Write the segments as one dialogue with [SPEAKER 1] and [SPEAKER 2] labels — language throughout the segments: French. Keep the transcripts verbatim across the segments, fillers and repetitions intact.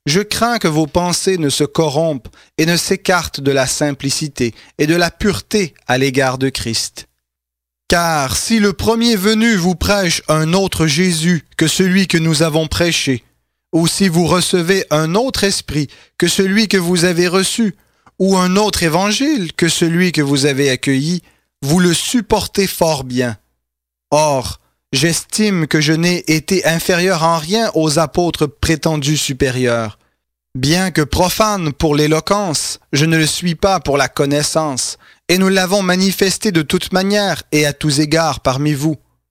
[SPEAKER 1] Je crains que vos pensées ne se corrompent et ne s'écartent de la simplicité et de la pureté à l'égard de Christ. Car si le premier venu vous prêche un autre Jésus que celui que nous avons prêché, ou si vous recevez un autre esprit que celui que vous avez reçu, ou un autre évangile que celui que vous avez accueilli, vous le supportez fort bien. Or, j'estime que je n'ai été inférieur en rien aux apôtres prétendus supérieurs. Bien que profane pour l'éloquence, je ne le suis pas pour la connaissance, et nous l'avons manifesté de toute manière et à tous égards parmi vous.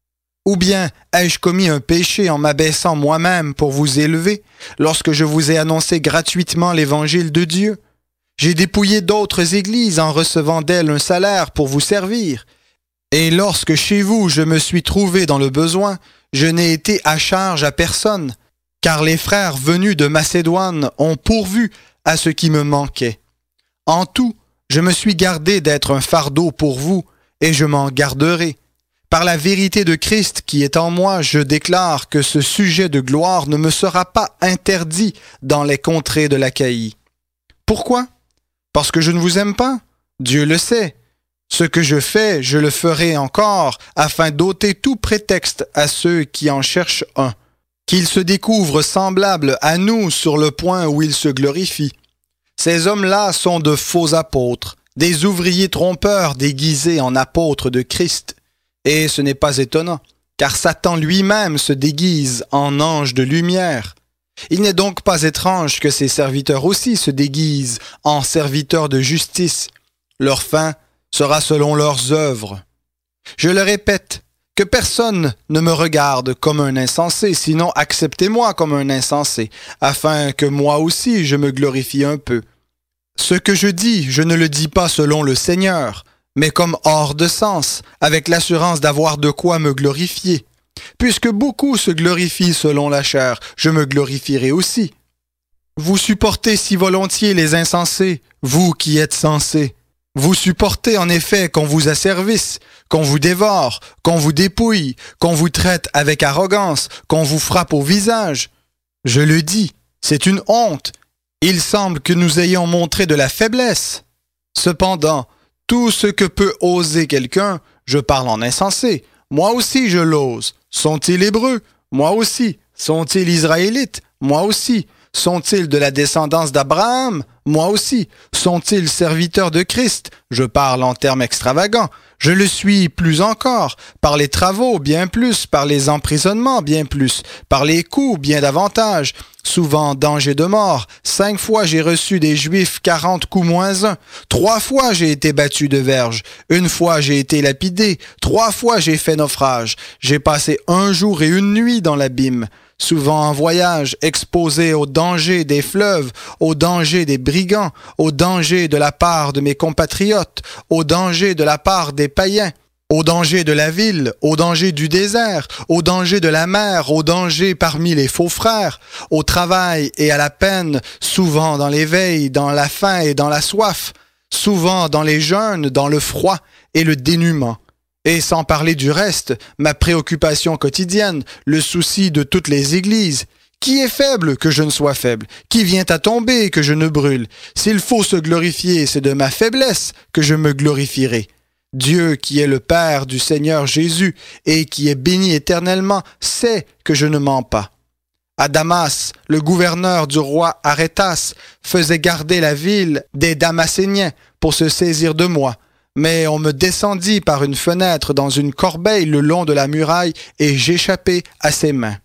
[SPEAKER 1] Ou bien ai-je commis un péché en m'abaissant moi-même pour vous élever, lorsque je vous ai annoncé gratuitement l'évangile de Dieu? J'ai dépouillé d'autres églises en recevant d'elles un salaire pour vous servir. Et lorsque chez vous je me suis trouvé dans le besoin, je n'ai été à charge à personne, car les frères venus de Macédoine ont pourvu à ce qui me manquait. En tout, je me suis gardé d'être un fardeau pour vous, et je m'en garderai. Par la vérité de Christ qui est en moi, je déclare que ce sujet de gloire ne me sera pas interdit dans les contrées de l'Achaïe. Pourquoi? Parce que je ne vous aime pas? Dieu le sait. Ce que je fais, je le ferai encore, afin d'ôter tout prétexte à ceux qui en cherchent un, qu'ils se découvrent semblables à nous sur le point où ils se glorifient. Ces hommes-là sont de faux apôtres, des ouvriers trompeurs déguisés en apôtres de Christ. Et ce n'est pas étonnant, car Satan lui-même se déguise en ange de lumière. Il n'est donc pas étrange que ses serviteurs aussi se déguisent en serviteurs de justice. Leur fin sera selon leurs œuvres. Je le répète, que personne ne me regarde comme un insensé, sinon acceptez-moi comme un insensé, afin que moi aussi je me glorifie un peu. Ce que je dis, je ne le dis pas selon le Seigneur, mais comme hors de sens, avec l'assurance d'avoir de quoi me glorifier. Puisque beaucoup se glorifient selon la chair, je me glorifierai aussi. Vous supportez si volontiers les insensés, vous qui êtes sensés. Vous supportez en effet qu'on vous asservisse, qu'on vous dévore, qu'on vous dépouille, qu'on vous traite avec arrogance, qu'on vous frappe au visage. Je le dis, c'est une honte. Il semble que nous ayons montré de la faiblesse. Cependant, tout ce que peut oser quelqu'un, je parle en insensé, moi aussi je l'ose. Sont-ils hébreux? Moi aussi. Sont-ils israélites? Moi aussi. Sont-ils de la descendance d'Abraham? Moi aussi. Sont-ils serviteurs de Christ? Je parle en termes extravagants. Je le suis plus encore, par les travaux bien plus, par les emprisonnements bien plus, par les coups bien davantage, souvent danger de mort. Cinq fois j'ai reçu des Juifs quarante coups moins un. Trois fois j'ai été battu de verge. Une fois j'ai été lapidé. Trois fois j'ai fait naufrage. J'ai passé un jour et une nuit dans l'abîme. Souvent en voyage, exposé aux dangers des fleuves, aux dangers des brigands, aux dangers de la part de mes compatriotes, aux dangers de la part des païens, aux dangers de la ville, aux dangers du désert, aux dangers de la mer, aux dangers parmi les faux frères, au travail et à la peine, souvent dans l'éveil, dans la faim et dans la soif, souvent dans les jeûnes, dans le froid et le dénuement. Et sans parler du reste, ma préoccupation quotidienne, le souci de toutes les églises. Qui est faible que je ne sois faible? Qui vient à tomber que je ne brûle? S'il faut se glorifier, c'est de ma faiblesse que je me glorifierai. Dieu, qui est le Père du Seigneur Jésus et qui est béni éternellement, sait que je ne mens pas. À Damas, le gouverneur du roi Arétas faisait garder la ville des Damascéniens pour se saisir de moi. Mais on me descendit par une fenêtre dans une corbeille le long de la muraille et j'échappai à ses mains.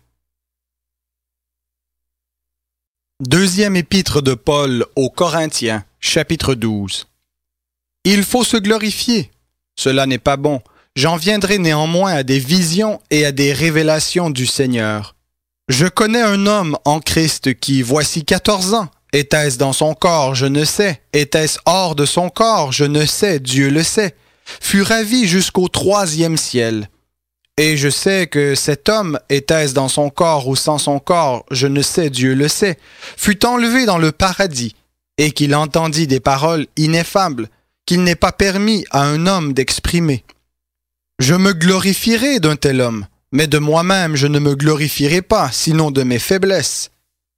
[SPEAKER 1] Deuxième épître de Paul aux Corinthiens, chapitre douze. Il faut se glorifier. Cela n'est pas bon. J'en viendrai néanmoins à des visions et à des révélations du Seigneur. Je connais un homme en Christ qui, voici quatorze ans, était-ce dans son corps? Je ne sais. Était-ce hors de son corps? Je ne sais. Dieu le sait. Fut ravi jusqu'au troisième ciel. Et je sais que cet homme, était-ce dans son corps ou sans son corps? Je ne sais. Dieu le sait. Fut enlevé dans le paradis et qu'il entendit des paroles ineffables qu'il n'est pas permis à un homme d'exprimer. Je me glorifierai d'un tel homme, mais de moi-même je ne me glorifierai pas, sinon de mes faiblesses.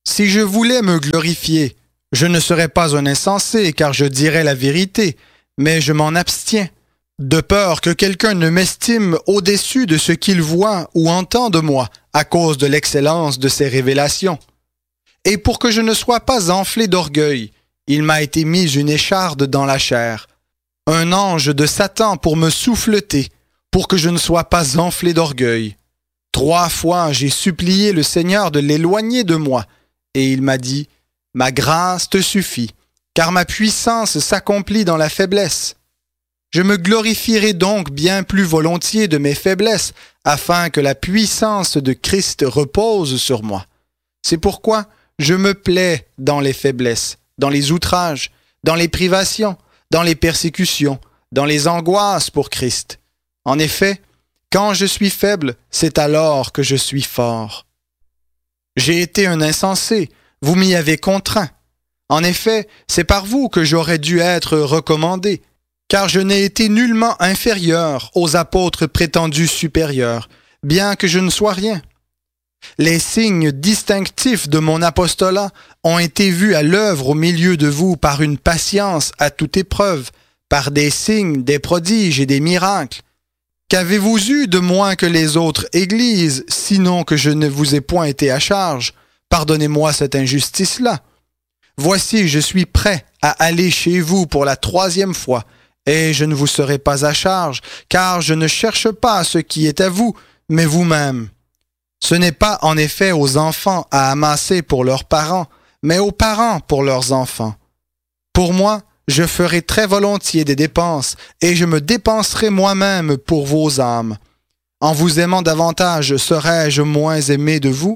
[SPEAKER 1] Si je voulais me glorifier, je ne serais pas un insensé, car je dirais la vérité, mais je m'en abstiens, de peur que quelqu'un ne m'estime au-dessus de ce qu'il voit ou entend de moi, à cause de l'excellence de ses révélations. Et pour que je ne sois pas enflé d'orgueil, il m'a été mis une écharde dans la chair, un ange de Satan pour me souffleter, pour que je ne sois pas enflé d'orgueil. Trois fois j'ai supplié le Seigneur de l'éloigner de moi, et il m'a dit, « Ma grâce te suffit, car ma puissance s'accomplit dans la faiblesse. » Je me glorifierai donc bien plus volontiers de mes faiblesses, afin que la puissance de Christ repose sur moi. C'est pourquoi je me plais dans les faiblesses, dans les outrages, dans les privations, dans les persécutions, dans les angoisses pour Christ. En effet, quand je suis faible, c'est alors que je suis fort. J'ai été un insensé, vous m'y avez contraint. En effet, c'est par vous que j'aurais dû être recommandé, car je n'ai été nullement inférieur aux apôtres prétendus supérieurs, bien que je ne sois rien. Les signes distinctifs de mon apostolat ont été vus à l'œuvre au milieu de vous par une patience à toute épreuve, par des signes, des prodiges et des miracles. Qu'avez-vous eu de moins que les autres églises, sinon que je ne vous ai point été à charge? Pardonnez-moi cette injustice-là. Voici, je suis prêt à aller chez vous pour la troisième fois, et je ne vous serai pas à charge, car je ne cherche pas ce qui est à vous, mais vous-même. Ce n'est pas en effet aux enfants à amasser pour leurs parents, mais aux parents pour leurs enfants. Pour moi, je ferai très volontiers des dépenses, et je me dépenserai moi-même pour vos âmes. En vous aimant davantage, serais-je moins aimé de vous?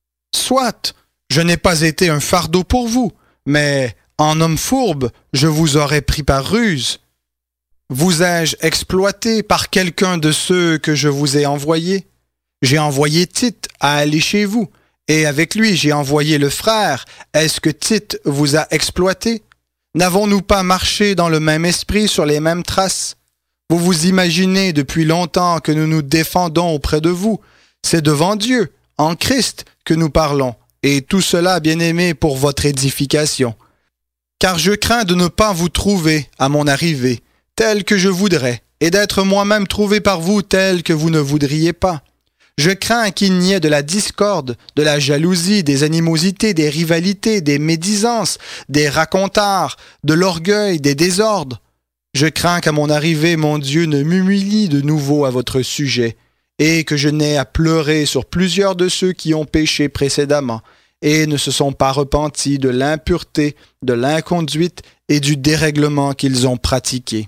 [SPEAKER 1] Soit, je n'ai pas été un fardeau pour vous, mais en homme fourbe, je vous aurais pris par ruse. Vous ai-je exploité par quelqu'un de ceux que je vous ai envoyés? J'ai envoyé Tite à aller chez vous, et avec lui j'ai envoyé le frère. Est-ce que Tite vous a exploité? N'avons-nous pas marché dans le même esprit sur les mêmes traces? Vous vous imaginez depuis longtemps que nous nous défendons auprès de vous. C'est devant Dieu, en Christ, que nous parlons, et tout cela, bien-aimé, pour votre édification. Car je crains de ne pas vous trouver à mon arrivée, tel que je voudrais, et d'être moi-même trouvé par vous tel que vous ne voudriez pas. Je crains qu'il n'y ait de la discorde, de la jalousie, des animosités, des rivalités, des médisances, des racontards, de l'orgueil, des désordres. Je crains qu'à mon arrivée, mon Dieu ne m'humilie de nouveau à votre sujet, et que je n'ai à pleurer sur plusieurs de ceux qui ont péché précédemment, et ne se sont pas repentis de l'impureté, de l'inconduite et du dérèglement qu'ils ont pratiqué.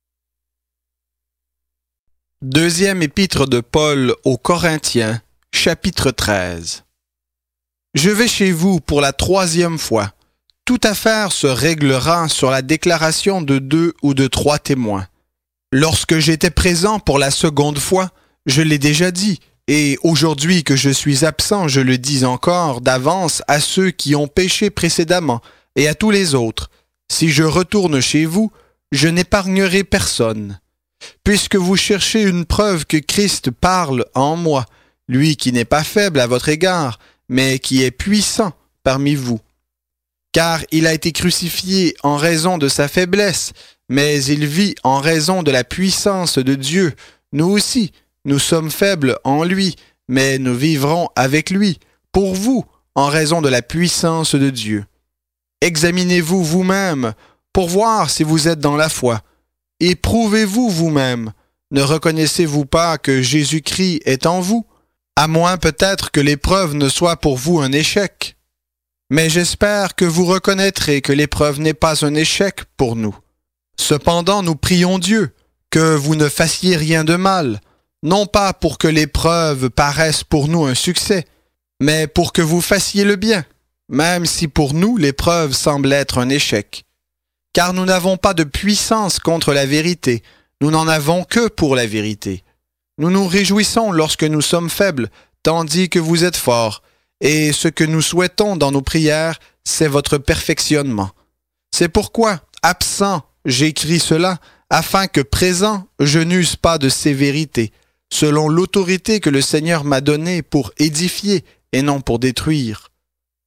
[SPEAKER 1] Deuxième épître de Paul aux Corinthiens, chapitre treize. Je vais chez vous pour la troisième fois. Toute affaire se réglera sur la déclaration de deux ou de trois témoins. Lorsque j'étais présent pour la seconde fois, je l'ai déjà dit, et aujourd'hui que je suis absent, je le dis encore d'avance à ceux qui ont péché précédemment et à tous les autres. Si je retourne chez vous, je n'épargnerai personne. Puisque vous cherchez une preuve que Christ parle en moi, lui qui n'est pas faible à votre égard, mais qui est puissant parmi vous. Car il a été crucifié en raison de sa faiblesse, mais il vit en raison de la puissance de Dieu. Nous aussi, nous sommes faibles en lui, mais nous vivrons avec lui, pour vous, en raison de la puissance de Dieu. Examinez-vous vous-même pour voir si vous êtes dans la foi. Éprouvez-vous vous-même. Ne reconnaissez-vous pas que Jésus-Christ est en vous? À moins peut-être que l'épreuve ne soit pour vous un échec. Mais j'espère que vous reconnaîtrez que l'épreuve n'est pas un échec pour nous. Cependant, nous prions Dieu, que vous ne fassiez rien de mal, non pas pour que l'épreuve paraisse pour nous un succès, mais pour que vous fassiez le bien, même si pour nous l'épreuve semble être un échec. Car nous n'avons pas de puissance contre la vérité, nous n'en avons que pour la vérité. Nous nous réjouissons lorsque nous sommes faibles, tandis que vous êtes forts, et ce que nous souhaitons dans nos prières, c'est votre perfectionnement. C'est pourquoi, absent, j'écris cela, afin que présent, je n'use pas de sévérité, selon l'autorité que le Seigneur m'a donnée pour édifier et non pour détruire.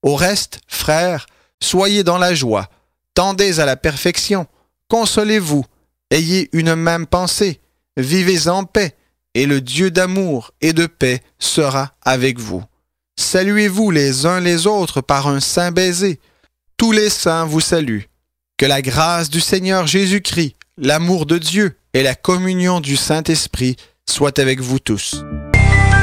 [SPEAKER 1] Au reste, frères, soyez dans la joie, tendez à la perfection, consolez-vous, ayez une même pensée, vivez en paix, et le Dieu d'amour et de paix sera avec vous. Saluez-vous les uns les autres par un saint baiser. Tous les saints vous saluent. Que la grâce du Seigneur Jésus-Christ, l'amour de Dieu et la communion du Saint-Esprit soient avec vous tous.